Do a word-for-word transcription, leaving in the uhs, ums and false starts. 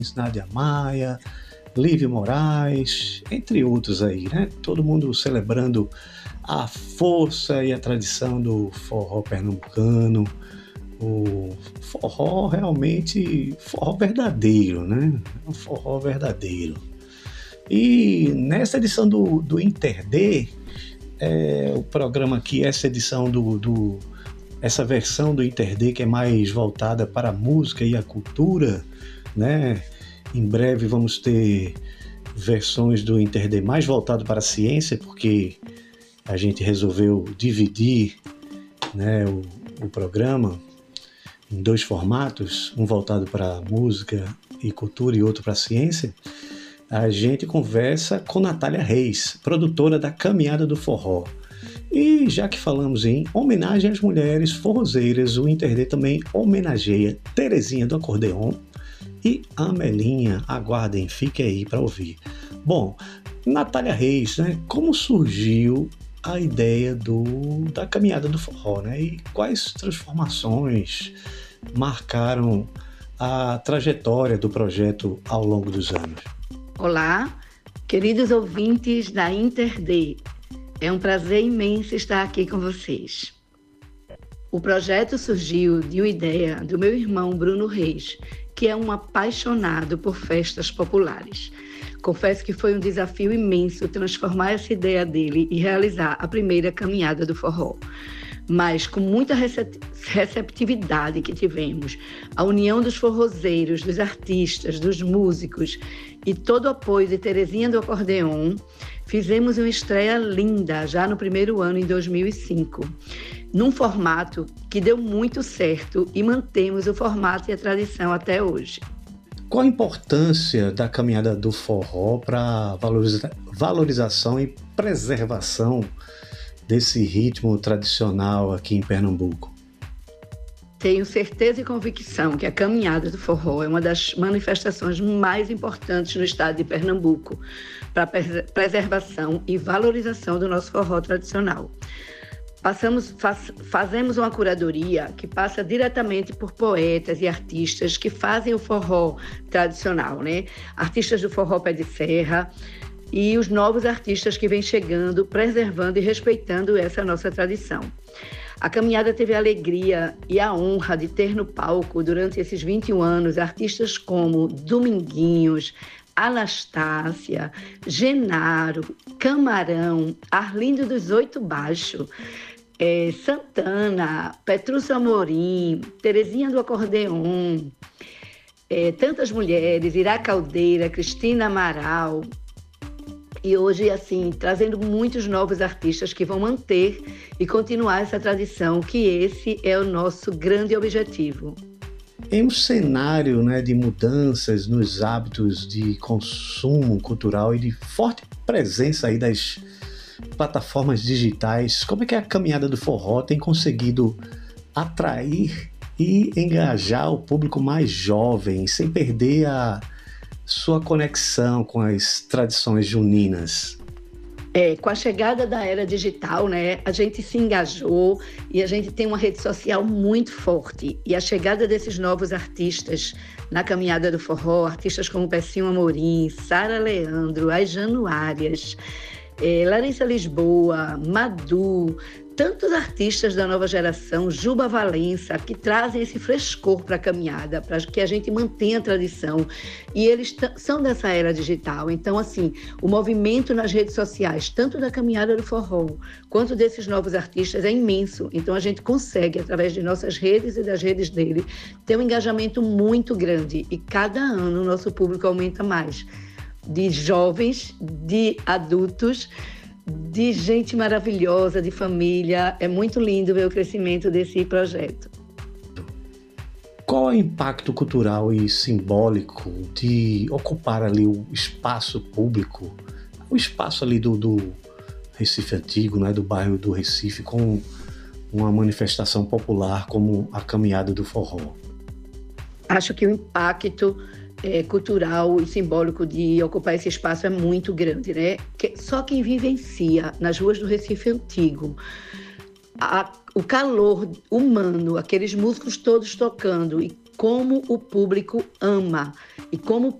Nádia Maia, Lívia Moraes, entre outros aí, né? Todo mundo celebrando a força e a tradição do forró pernambucano, o forró realmente, forró verdadeiro, né? Um forró verdadeiro. E nessa edição do, do Interdê, é, o programa aqui, essa edição do, do essa versão do Interdê que é mais voltada para a música e a cultura, né? Em breve vamos ter versões do Interdê mais voltado para a ciência, porque a gente resolveu dividir, né, o, o programa em dois formatos, um voltado para a música e cultura e outro para a ciência. A gente conversa com Natália Reis, produtora da Caminhada do Forró. E já que falamos em homenagem às mulheres forrozeiras, o Interdê também homenageia Terezinha do Acordeon e Amelinha. Aguardem, fiquem aí para ouvir. Bom, Natália Reis, né, como surgiu a ideia do, da Caminhada do Forró, né? E quais transformações marcaram a trajetória do projeto ao longo dos anos? Olá, queridos ouvintes da Interdê. É um prazer imenso estar aqui com vocês. O projeto surgiu de uma ideia do meu irmão Bruno Reis, que é um apaixonado por festas populares. Confesso que foi um desafio imenso transformar essa ideia dele e realizar a primeira Caminhada do Forró. Mas com muita receptividade que tivemos, a união dos forrozeiros, dos artistas, dos músicos e todo o apoio de Terezinha do Acordeon, fizemos uma estreia linda já no primeiro ano, em dois mil e cinco, num formato que deu muito certo e mantemos o formato e a tradição até hoje. Qual a importância da Caminhada do Forró para a valoriza- valorização e preservação desse ritmo tradicional aqui em Pernambuco? Tenho certeza e convicção que a Caminhada do Forró é uma das manifestações mais importantes no estado de Pernambuco para a preservação e valorização do nosso forró tradicional. Passamos, faz, fazemos uma curadoria que passa diretamente por poetas e artistas que fazem o forró tradicional, né? Artistas do forró pé de serra e os novos artistas que vêm chegando, preservando e respeitando essa nossa tradição. A Caminhada teve a alegria e a honra de ter no palco, durante esses vinte e um anos, artistas como Dominguinhos, Anastácia, Genaro, Camarão, Arlindo dos Oito Baixo, é, Santana, Petrúcio Amorim, Terezinha do Acordeon, é, tantas mulheres, Ira Caldeira, Cristina Amaral. E hoje, assim, trazendo muitos novos artistas que vão manter e continuar essa tradição, que esse é o nosso grande objetivo. Em um cenário, né, de mudanças nos hábitos de consumo cultural e de forte presença aí das plataformas digitais, como é que a Caminhada do Forró tem conseguido atrair e engajar o público mais jovem, sem perder a sua conexão com as tradições juninas? É, com a chegada da era digital, né, a gente se engajou e a gente tem uma rede social muito forte. E a chegada desses novos artistas na Caminhada do Forró, artistas como Pecinho Amorim, Sara Leandro, as Januárias, é, Larissa Lisboa, Madu, tantos artistas da nova geração, Juba Valença, que trazem esse frescor para a caminhada, para que a gente mantenha a tradição. E eles t- são dessa era digital. Então, assim, o movimento nas redes sociais, tanto da Caminhada do Forró, quanto desses novos artistas, é imenso. Então, a gente consegue, através de nossas redes e das redes dele, ter um engajamento muito grande. E cada ano o nosso público aumenta mais. De jovens, de adultos, de gente maravilhosa, de família. É muito lindo ver o crescimento desse projeto. Qual é o impacto cultural e simbólico de ocupar ali o espaço público, o espaço ali do, do Recife Antigo, né, do bairro do Recife, com uma manifestação popular como a Caminhada do Forró? Acho que o impacto É, cultural e simbólico de ocupar esse espaço é muito grande, né? Que só quem vivencia nas ruas do Recife Antigo, a, o calor humano, aqueles músicos todos tocando e como o público ama E como